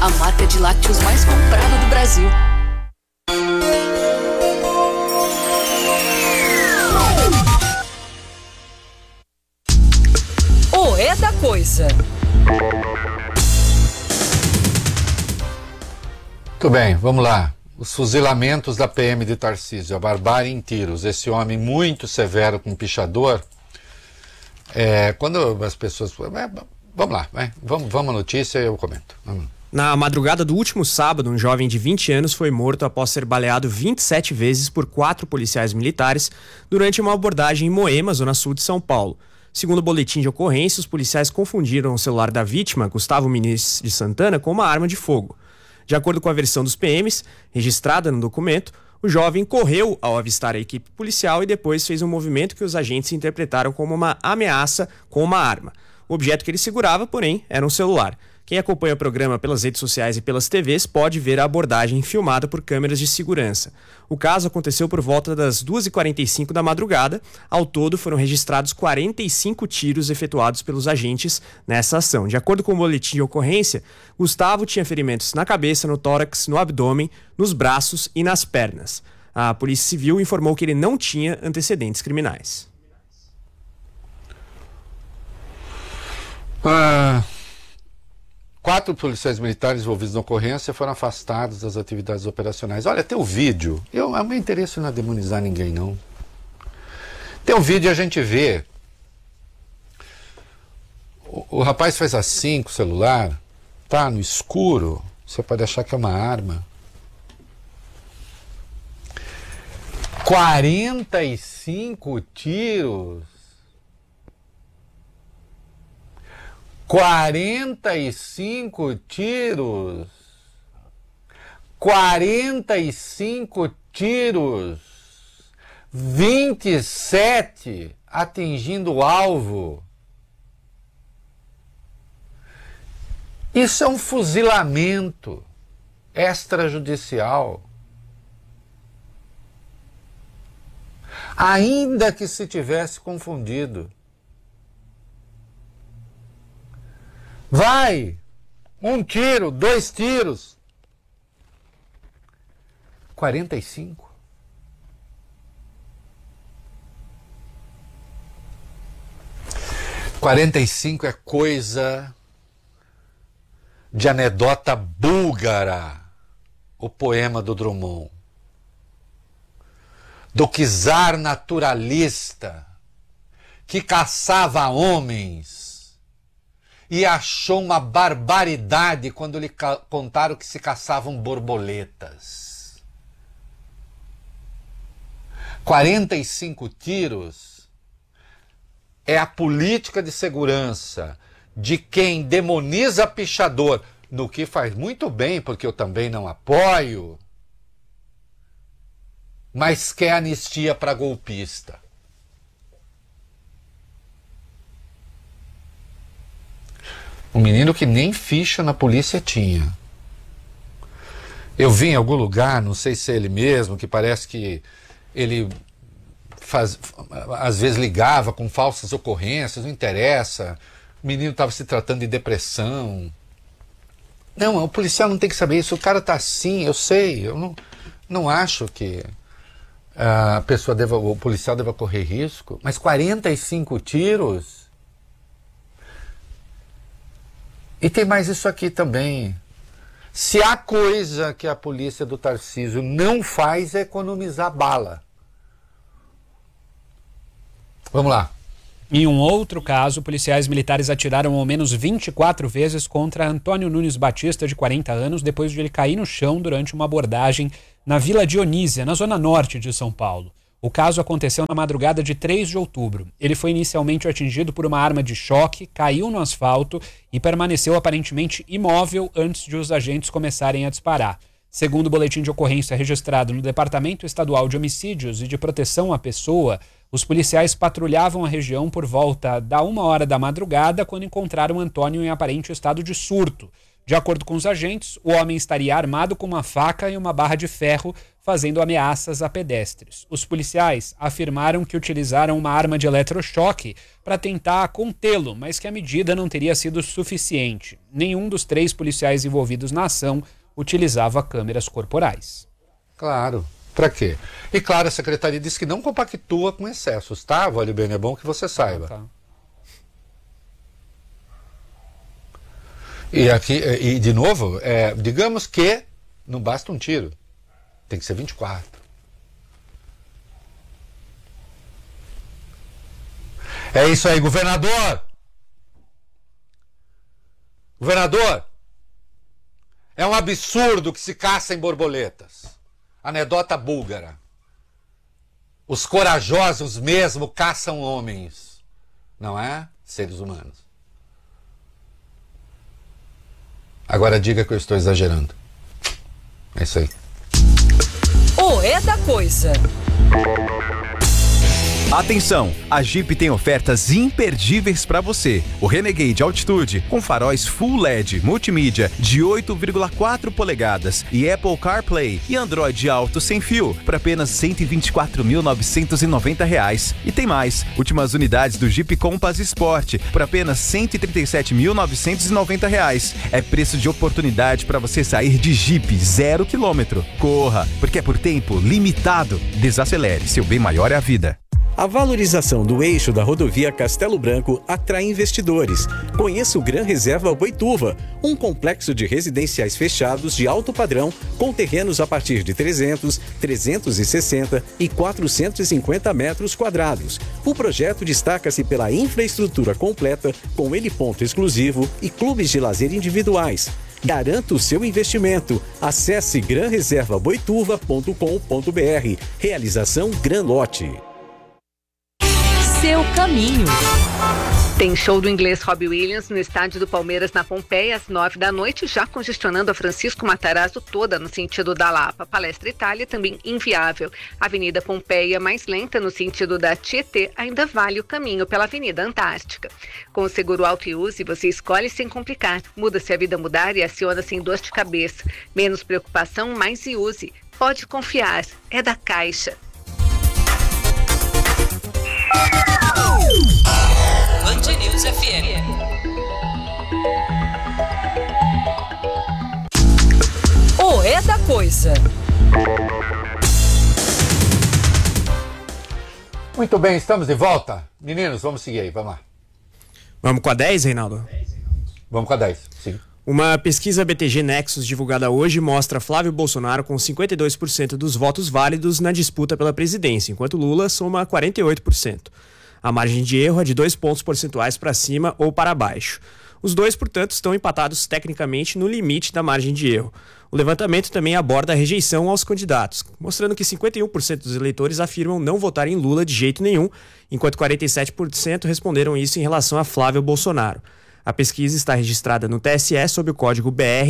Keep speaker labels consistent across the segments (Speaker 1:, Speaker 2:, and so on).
Speaker 1: a marca de lácteos mais comprada do Brasil. O É da Coisa.
Speaker 2: Muito bem, vamos lá. Os fuzilamentos da PM de Tarcísio, a barbárie em tiros. Esse homem muito severo com pichador. Quando as pessoas... Vamos lá, vamos à notícia e eu comento. Vamos.
Speaker 3: Na madrugada do último sábado, um jovem de 20 anos foi morto após ser baleado 27 vezes por 4 policiais militares durante uma abordagem em Moema, zona sul de São Paulo. Segundo o boletim de ocorrência, os policiais confundiram o celular da vítima, Gustavo Muniz de Santana, com uma arma de fogo. De acordo com a versão dos PMs, registrada no documento, o jovem correu ao avistar a equipe policial e depois fez um movimento que os agentes interpretaram como uma ameaça com uma arma. O objeto que ele segurava, porém, era um celular. Quem acompanha o programa pelas redes sociais e pelas TVs pode ver a abordagem filmada por câmeras de segurança. O caso aconteceu por volta das 2h45 da madrugada. Ao todo, foram registrados 45 tiros efetuados pelos agentes nessa ação. De acordo com o boletim de ocorrência, Gustavo tinha ferimentos na cabeça, no tórax, no abdômen, nos braços e nas pernas. A Polícia Civil informou que ele não tinha antecedentes criminais.
Speaker 2: 4 policiais militares envolvidos na ocorrência foram afastados das atividades operacionais. Olha, tem o vídeo. O meu interesse não é demonizar ninguém, não. Tem um vídeo e a gente vê. O rapaz faz assim com o celular, tá no escuro, você pode achar que é uma arma. 45 tiros. 45 tiros. 45 tiros. 27 atingindo o alvo. Isso é um fuzilamento extrajudicial. Ainda que se tivesse confundido. Vai! 1 tiro, 2 tiros. 45. É coisa de anedota búlgara. O poema do Drummond. Do czar naturalista que caçava homens e achou uma barbaridade quando lhe contaram que se caçavam borboletas. 45 tiros é a política de segurança de quem demoniza pichador, no que faz muito bem, porque eu também não apoio, mas quer anistia para golpista. Um menino que nem ficha na polícia tinha. Eu vi em algum lugar, não sei se é ele mesmo, que parece que ele às vezes ligava com falsas ocorrências, não interessa. O menino estava se tratando de depressão. Não, o policial não tem que saber isso. O cara está assim, eu sei. Eu não acho que o policial deva correr risco. Mas 45 tiros... E tem mais isso aqui também. Se há coisa que a polícia do Tarcísio não faz é economizar bala. Vamos lá.
Speaker 4: Em um outro caso, policiais militares atiraram ao menos 24 vezes contra Antônio Nunes Batista, de 40 anos, depois de ele cair no chão durante uma abordagem na Vila Dionísia, na zona norte de São Paulo. O caso aconteceu na madrugada de 3 de outubro. Ele foi inicialmente atingido por uma arma de choque, caiu no asfalto e permaneceu aparentemente imóvel antes de os agentes começarem a disparar. Segundo o boletim de ocorrência registrado no Departamento Estadual de Homicídios e de Proteção à Pessoa, os policiais patrulhavam a região por volta da 1h da madrugada quando encontraram Antônio em aparente estado de surto. De acordo com os agentes, o homem estaria armado com uma faca e uma barra de ferro, fazendo ameaças a pedestres. Os policiais afirmaram que utilizaram uma arma de eletrochoque para tentar contê-lo, mas que a medida não teria sido suficiente. Nenhum dos 3 policiais envolvidos na ação utilizava câmeras corporais.
Speaker 2: Claro. Para quê? E claro, a secretaria diz que não compactua com excessos, tá? Vale bem, é bom que você saiba.
Speaker 4: Tá.
Speaker 2: E aqui, e de novo, digamos que não basta um tiro, tem que ser 24. É isso aí, governador! Governador! É um absurdo que se caçem borboletas. Anedota búlgara. Os corajosos mesmo caçam homens, não é? Seres humanos. Agora diga que eu estou exagerando. É isso aí.
Speaker 1: O É da Coisa.
Speaker 5: Atenção, a Jeep tem ofertas imperdíveis para você. O Renegade Altitude com faróis Full LED multimídia de 8,4 polegadas e Apple CarPlay e Android Auto sem fio por apenas R$ 124.990. E tem mais, últimas unidades do Jeep Compass Sport por apenas R$ 137.990. É preço de oportunidade para você sair de Jeep 0 km. Corra, porque é por tempo limitado. Desacelere, seu bem maior é a vida.
Speaker 6: A valorização do eixo da rodovia Castelo Branco atrai investidores. Conheça o Gran Reserva Boituva, um complexo de residenciais fechados de alto padrão com terrenos a partir de 300, 360 e 450 metros quadrados. O projeto destaca-se pela infraestrutura completa, com heliponto exclusivo e clubes de lazer individuais. Garanta o seu investimento. Acesse granreservaboituva.com.br. Realização Gran Lote.
Speaker 1: Seu caminho.
Speaker 7: Tem show do inglês Robbie Williams no estádio do Palmeiras na Pompeia às 9 da noite, já congestionando a Francisco Matarazzo toda no sentido da Lapa. Palestra Itália também inviável. Avenida Pompeia mais lenta no sentido da Tietê ainda vale o caminho pela Avenida Antártica. Com o seguro Auto e Use, você escolhe sem complicar. Muda-se a vida mudar e aciona sem dor de cabeça. Menos preocupação, mais Use. Pode confiar, é da Caixa.
Speaker 1: Band News FM. O É da Coisa.
Speaker 2: Muito bem, estamos de volta. Meninos, vamos seguir aí, vamos lá.
Speaker 3: Vamos com a 10, Reinaldo?
Speaker 2: Vamos com a 10, sim.
Speaker 3: Uma pesquisa BTG Nexus divulgada hoje mostra Flávio Bolsonaro com 52% dos votos válidos na disputa pela presidência, enquanto Lula soma 48%. A margem de erro é de 2 pontos percentuais para cima ou para baixo. Os dois, portanto, estão empatados tecnicamente no limite da margem de erro. O levantamento também aborda a rejeição aos candidatos, mostrando que 51% dos eleitores afirmam não votar em Lula de jeito nenhum, enquanto 47% responderam isso em relação a Flávio Bolsonaro. A pesquisa está registrada no TSE sob o código BR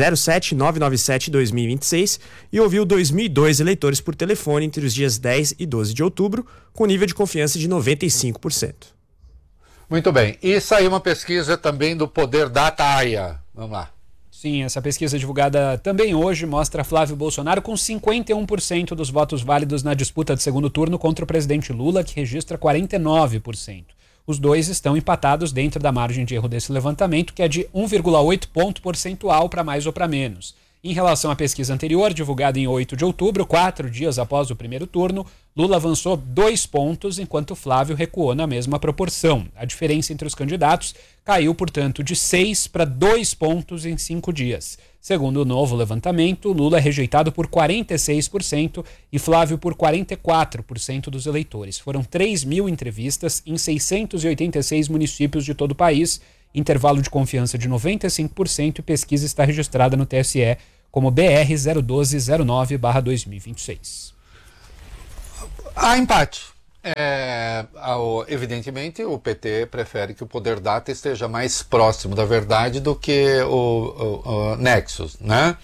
Speaker 3: 07997-2026 e ouviu 2.002 eleitores por telefone entre os dias 10 e 12 de outubro, com nível de confiança de 95%.
Speaker 2: Muito bem. E saiu uma pesquisa também do Poder Data AIA. Vamos lá.
Speaker 4: Sim, essa pesquisa divulgada também hoje mostra Flávio Bolsonaro com 51% dos votos válidos na disputa de segundo turno contra o presidente Lula, que registra 49%. Os dois estão empatados dentro da margem de erro desse levantamento, que é de 1,8 ponto percentual para mais ou para menos. Em relação à pesquisa anterior, divulgada em 8 de outubro, 4 dias após o primeiro turno, Lula avançou 2 pontos, enquanto Flávio recuou na mesma proporção. A diferença entre os candidatos caiu, portanto, de 6 para 2 pontos em 5 dias. Segundo o novo levantamento, Lula é rejeitado por 46% e Flávio por 44% dos eleitores. Foram 3 mil entrevistas em 686 municípios de todo o país, intervalo de confiança de 95% e pesquisa está registrada no TSE como BR 01209/2026.
Speaker 2: Há empate. Evidentemente, o PT prefere que o Poder Data esteja mais próximo da verdade do que o Nexus, né?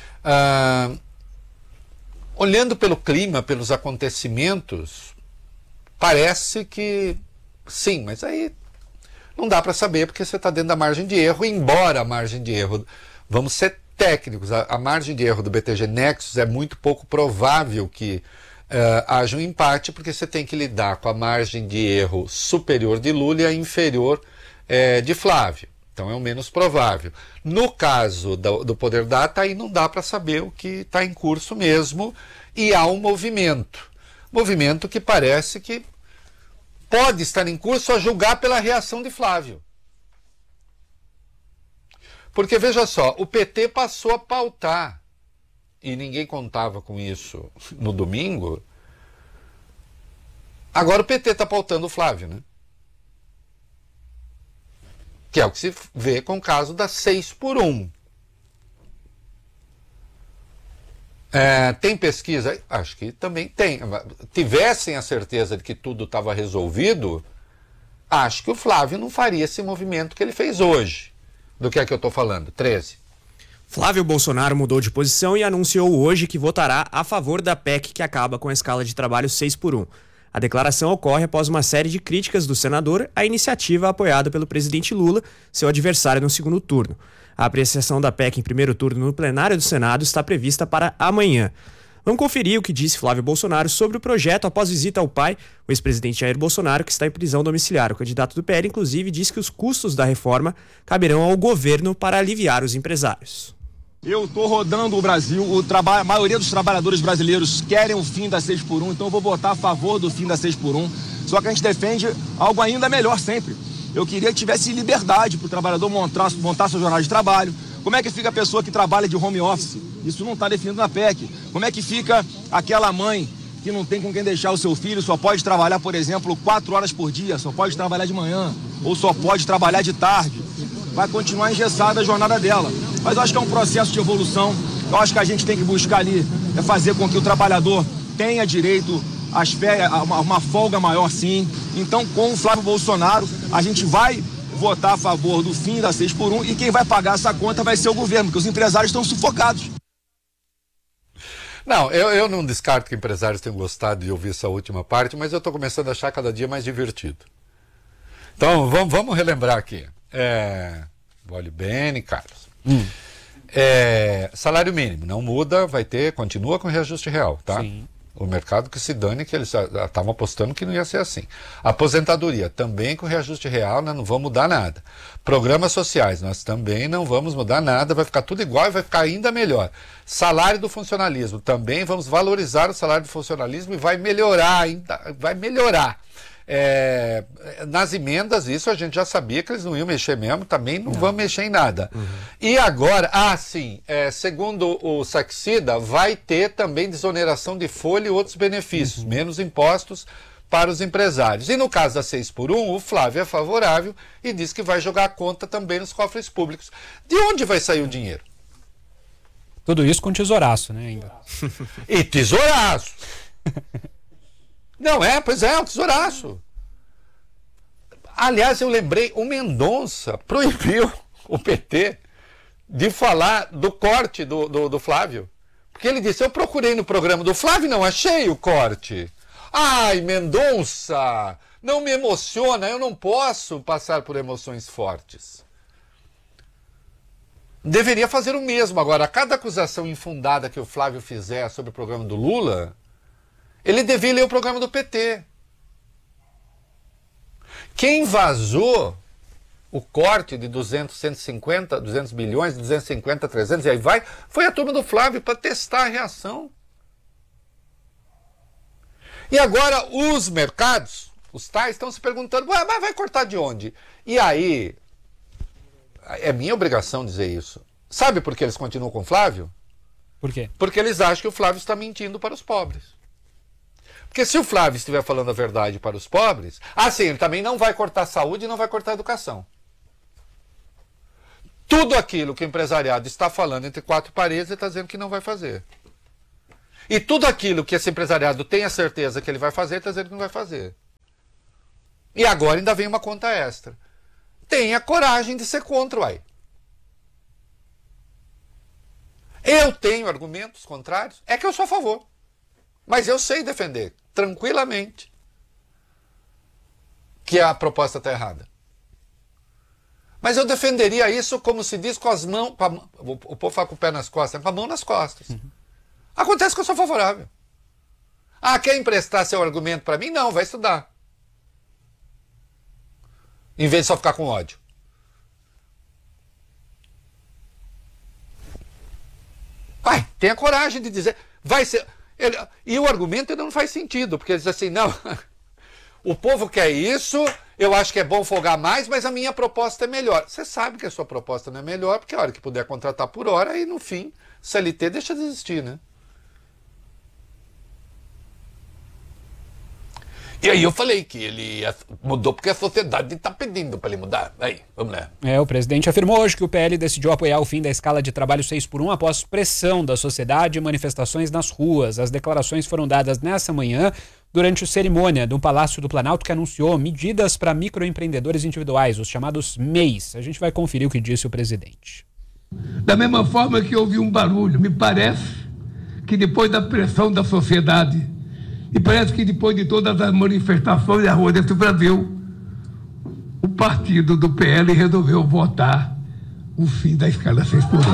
Speaker 2: Olhando pelo clima, pelos acontecimentos, parece que sim, mas aí não dá para saber porque você está dentro da margem de erro, embora a margem de erro Vamos ser técnicos. A margem de erro do BTG Nexus é muito pouco provável que haja um empate, porque você tem que lidar com a margem de erro superior de Lula e a inferior de Flávio. Então é o menos provável. No caso do Poder Data, aí não dá para saber o que está em curso mesmo, e há um movimento. Movimento que parece que pode estar em curso a julgar pela reação de Flávio. Porque, veja só, o PT passou a pautar, e ninguém contava com isso no domingo. Agora o PT está pautando o Flávio, né? Que é o que se vê com o caso da 6x1. Tem pesquisa? Acho que também tem. Tivessem a certeza de que tudo estava resolvido, acho que o Flávio não faria esse movimento que ele fez hoje. Do que é que eu estou falando? 13.
Speaker 3: Flávio Bolsonaro mudou de posição e anunciou hoje que votará a favor da PEC que acaba com a escala de trabalho 6x1. A declaração ocorre após uma série de críticas do senador à iniciativa apoiada pelo presidente Lula, seu adversário no segundo turno. A apreciação da PEC em primeiro turno no plenário do Senado está prevista para amanhã. Vamos conferir o que disse Flávio Bolsonaro sobre o projeto após visita ao pai, o ex-presidente Jair Bolsonaro, que está em prisão domiciliar. O candidato do PL, inclusive, disse que os custos da reforma caberão ao governo para aliviar os empresários.
Speaker 8: Eu estou rodando o Brasil, a maioria dos trabalhadores brasileiros querem o fim da 6x1, então eu vou votar a favor do fim da 6x1, só que a gente defende algo ainda melhor sempre. Eu queria que tivesse liberdade para o trabalhador montar sua jornada de trabalho. Como é que fica a pessoa que trabalha de home office? Isso não está definido na PEC. Como é que fica aquela mãe que não tem com quem deixar o seu filho, só pode trabalhar, por exemplo, 4 horas por dia, só pode trabalhar de manhã, ou só pode trabalhar de tarde? Vai continuar engessada a jornada dela. Mas eu acho que é um processo de evolução. Eu acho que a gente tem que buscar ali fazer com que o trabalhador tenha direito às férias, a uma folga maior, sim. Então, com o Flávio Bolsonaro, a gente vai votar a favor do fim da 6x1 e quem vai pagar essa conta vai ser o governo, porque os empresários estão sufocados.
Speaker 2: Não, eu não descarto que empresários tenham gostado de ouvir essa última parte, mas eu estou começando a achar cada dia mais divertido. Então, vamos relembrar aqui. Olhe bem, Carlos. Salário mínimo não muda, continua com reajuste real, tá?
Speaker 4: Sim.
Speaker 2: O mercado que se dane, que eles estavam apostando que não ia ser assim. Aposentadoria, também com reajuste real, né, não vão mudar nada. Programas sociais, nós também não vamos mudar nada, vai ficar tudo igual e vai ficar ainda melhor. Salário do funcionalismo, também vamos valorizar o salário do funcionalismo e vai melhorar ainda, vai melhorar. Nas emendas, isso a gente já sabia que eles não iam mexer mesmo, também não vão mexer em nada. E agora, segundo o Saxida, vai ter também desoneração de folha e outros benefícios, menos impostos para os empresários. E no caso da 6x1, o Flávio é favorável e diz que vai jogar a conta também nos cofres públicos. De onde vai sair o dinheiro?
Speaker 4: Tudo isso com tesouraço, né, ainda.
Speaker 2: E tesouraço! Não pois é, um tesouraço. Aliás, eu lembrei, o Mendonça proibiu o PT de falar do corte do Flávio. Porque ele disse, eu procurei no programa do Flávio e não achei o corte. Ai, Mendonça, não me emociona, eu não posso passar por emoções fortes. Deveria fazer o mesmo. Agora, cada acusação infundada que o Flávio fizer sobre o programa do Lula, ele devia ler o programa do PT. Quem vazou o corte de 200, 150, 200 bilhões, 250, 300, e aí vai, foi a turma do Flávio para testar a reação. E agora os mercados, os tais, estão se perguntando, mas vai cortar de onde? E aí, é minha obrigação dizer isso. Sabe por que eles continuam com o Flávio?
Speaker 4: Por quê?
Speaker 2: Porque eles acham que o Flávio está mentindo para os pobres. Porque se o Flávio estiver falando a verdade para os pobres, ele também não vai cortar a saúde e não vai cortar a educação. Tudo aquilo que o empresariado está falando entre quatro paredes, ele está dizendo que não vai fazer. E tudo aquilo que esse empresariado tem a certeza que ele vai fazer, ele está dizendo que não vai fazer. E agora ainda vem uma conta extra. Tenha coragem de ser contra, uai. Eu tenho argumentos contrários, é que eu sou a favor. Mas eu sei defender, tranquilamente, que a proposta está errada. Mas eu defenderia isso, como se diz, com as mãos... o povo fala com o pé nas costas, com a mão nas costas. Acontece que eu sou favorável. Quer emprestar seu argumento para mim? Não, vai estudar. Em vez de só ficar com ódio. Tenha coragem de dizer... Vai ser... E o argumento ainda não faz sentido, porque ele diz assim, não... O povo quer isso, eu acho que é bom folgar mais, mas a minha proposta é melhor. Você sabe que a sua proposta não é melhor, porque a hora que puder contratar por hora, aí no fim, CLT deixa de existir, né? E aí eu falei que ele mudou porque a sociedade está pedindo para ele mudar. Aí, vamos lá.
Speaker 4: O presidente afirmou hoje que o PL decidiu apoiar o fim da escala de trabalho 6x1 após pressão da sociedade e manifestações nas ruas. As declarações foram dadas nessa manhã durante a cerimônia do Palácio do Planalto, que anunciou medidas para microempreendedores individuais, os chamados MEIs. A gente vai conferir o que disse o presidente.
Speaker 9: Da mesma forma que houve um barulho, me parece que depois da pressão da sociedade, e parece que depois de todas as manifestações na rua desse Brasil, o partido do PL resolveu votar o fim da escala 6x1.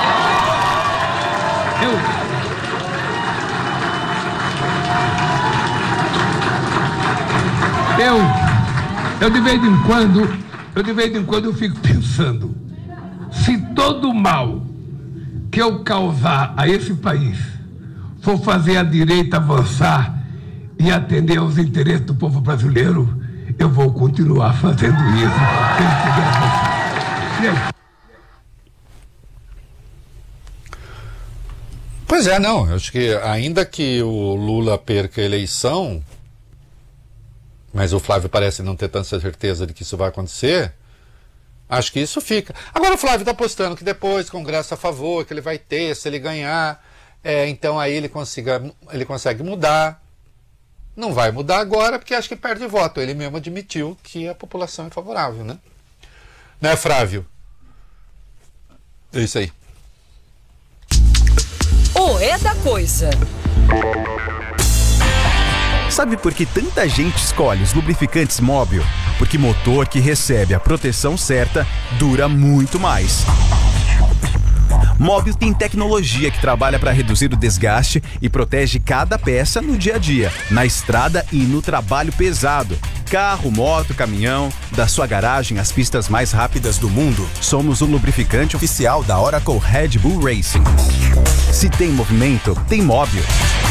Speaker 9: Eu de vez em quando eu fico pensando, se todo o mal que eu causar a esse país for fazer a direita avançar e atender aos interesses do povo brasileiro, eu vou continuar fazendo isso.
Speaker 2: Pois é, não. Eu acho que ainda que o Lula perca a eleição, mas o Flávio parece não ter tanta certeza de que isso vai acontecer, acho que isso fica. Agora o Flávio está apostando que depois, Congresso a favor, que ele vai ter, se ele ganhar, então aí ele consegue mudar. Não vai mudar agora, porque acho que perde voto. Ele mesmo admitiu que a população é favorável, né? Né, Flávio? É isso aí.
Speaker 1: É da coisa.
Speaker 5: Sabe por que tanta gente escolhe os lubrificantes Móbil? Porque motor que recebe a proteção certa dura muito mais. Móbil tem tecnologia que trabalha para reduzir o desgaste e protege cada peça no dia a dia, na estrada e no trabalho pesado. Carro, moto, caminhão, da sua garagem às pistas mais rápidas do mundo, somos o lubrificante oficial da Oracle Red Bull Racing. Se tem movimento, tem Móbil.